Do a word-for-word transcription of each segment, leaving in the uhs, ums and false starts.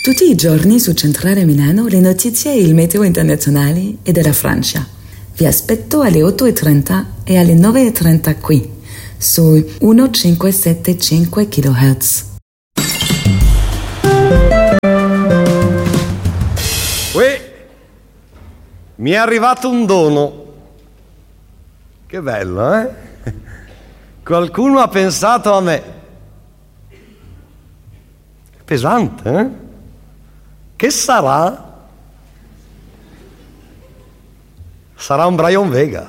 Tutti i giorni su Centrale Milano le notizie e il meteo internazionali e della Francia. Vi aspetto alle otto e trenta e alle nove e trenta qui, su millecinquecentosettantacinque kHz. Uè, mi è arrivato un dono. Che bello, eh? Qualcuno ha pensato a me. Pesante, eh? Che sarà? Sarà un Brian Vega.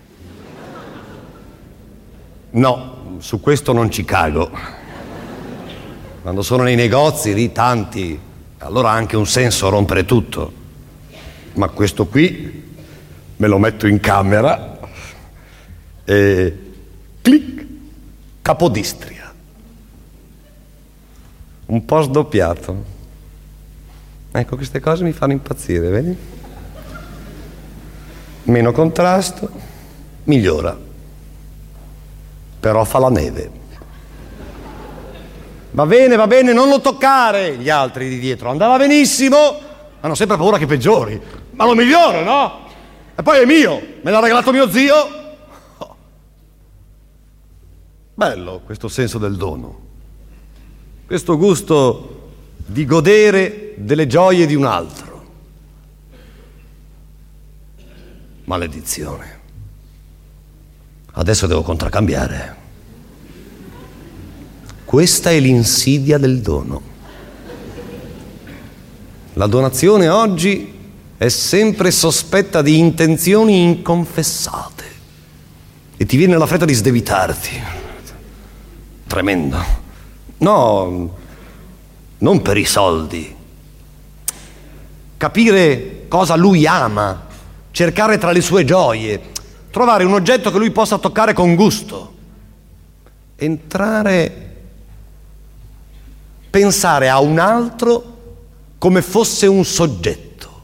No, su questo non ci cago. Quando sono nei negozi, lì tanti, allora ha anche un senso rompere tutto. Ma questo qui me lo metto in camera e clic, Capodistria. Un po' sdoppiato. Ecco, queste cose mi fanno impazzire, vedi? Meno contrasto, migliora. Però fa la neve. Va bene, va bene, non lo toccare! Gli altri di dietro. Andava benissimo, hanno sempre paura che peggiori. Ma lo miglioro, no? E poi è mio, me l'ha regalato mio zio. Oh. Bello questo senso del dono. Questo gusto di godere delle gioie di un altro. Maledizione. Adesso devo contraccambiare. Questa è l'insidia del dono. La donazione oggi è sempre sospetta di intenzioni inconfessate e ti viene la fretta di sdebitarti. Tremendo. No, non per i soldi. Capire cosa lui ama, cercare tra le sue gioie, trovare un oggetto che lui possa toccare con gusto, entrare, pensare a un altro come fosse un soggetto.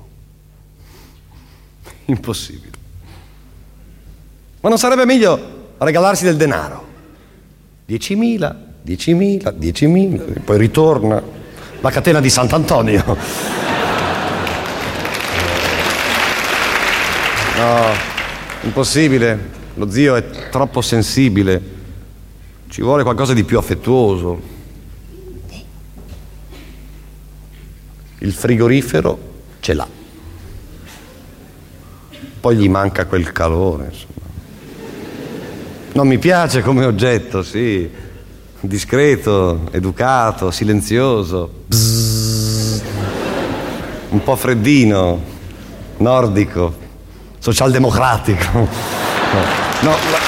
Impossibile. Ma non sarebbe meglio regalarsi del denaro? diecimila, diecimila, diecimila, e poi ritorna la catena di Sant'Antonio. No, impossibile. Lo zio è troppo sensibile. Ci vuole qualcosa di più affettuoso. Il frigorifero ce l'ha. Poi gli manca quel calore, insomma. Non mi piace come oggetto, sì. Discreto, educato, silenzioso. Bzzz. Un po' freddino, nordico, socialdemocratico. No, no, la...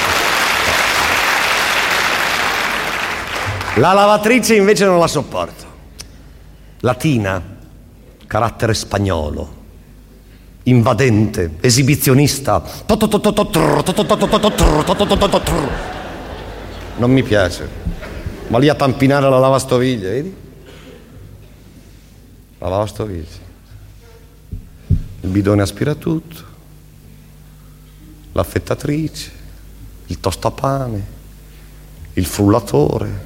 la lavatrice invece non la sopporto. Latina, carattere spagnolo, invadente, esibizionista. Non mi piace. Ma lì a tampinare la lavastoviglie, vedi? La lavastoviglie. Il bidone aspiratutto, l'affettatrice, il tostapane, il frullatore.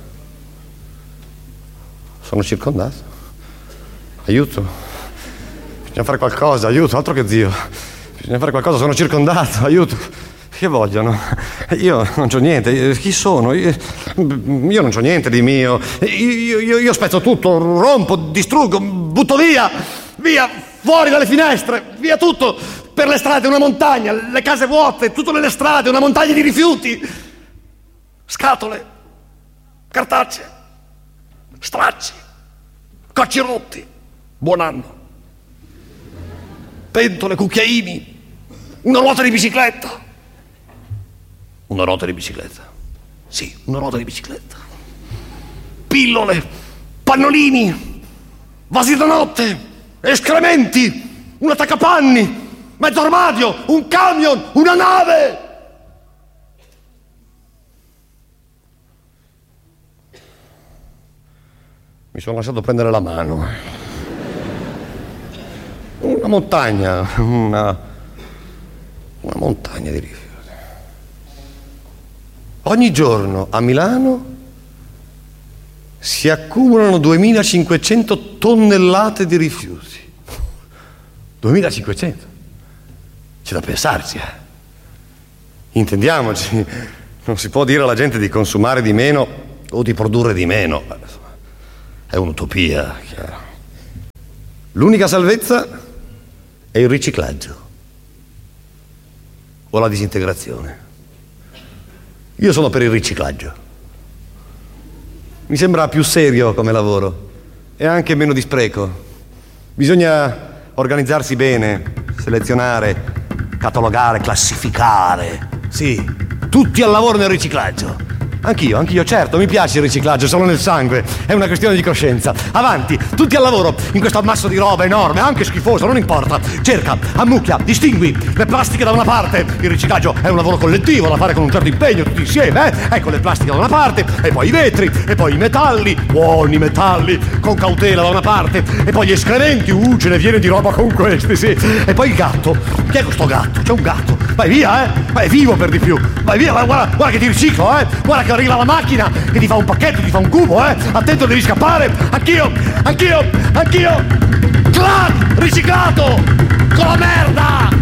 Sono circondato. Aiuto. Bisogna fare qualcosa, aiuto, altro che zio. Bisogna fare qualcosa, sono circondato, aiuto. Che vogliono? Io non c'ho niente. Chi sono? Io, io non c'ho niente di mio. Io, io, io spezzo tutto, rompo, distruggo, butto via, via, fuori dalle finestre, via tutto. Per le strade una montagna, le case vuote, tutto nelle strade, una montagna di rifiuti. Scatole, cartacee, stracci, cocci rotti. Buon anno. Pentole, cucchiaini, una ruota di bicicletta. Una ruota di bicicletta. Sì, una ruota di bicicletta. Pillole, pannolini, vasi da notte, escrementi, un attaccapanni, mezzo armadio, un camion, una nave. Mi sono lasciato prendere la mano. Una montagna, una, una montagna di rifiuti. Ogni giorno a Milano si accumulano duemilacinquecento tonnellate di rifiuti. duemilacinquecento. C'è da pensarci, eh. Intendiamoci, non si può dire alla gente di consumare di meno o di produrre di meno. È un'utopia, chiaro. L'unica salvezza è il riciclaggio o la disintegrazione. Io sono per il riciclaggio. Mi sembra più serio come lavoro e anche meno di spreco. Bisogna organizzarsi bene, selezionare, catalogare, classificare. Sì, tutti al lavoro nel riciclaggio. Anch'io, anch'io, certo, mi piace il riciclaggio, sono nel sangue, è una questione di coscienza. Avanti, tutti al lavoro, in questo ammasso di roba enorme, anche schifoso, non importa. Cerca, ammucchia, distingui le plastiche da una parte. Il riciclaggio è un lavoro collettivo da fare con un certo impegno, tutti insieme, eh? Ecco le plastiche da una parte, e poi i vetri, e poi i metalli, buoni metalli, con cautela da una parte, e poi gli escrementi, uh, ce ne viene di roba con questi, sì. E poi il gatto, chi è questo gatto? C'è un gatto, vai via, eh? Ma è vivo per di più, vai via, guarda, guarda che ti riciclo, eh? Guarda che arriva la macchina che ti fa un pacchetto, ti fa un cubo, eh? Attento, devi scappare. Anch'io, anch'io, anch'io. Clac! Riciclato! Con la merda!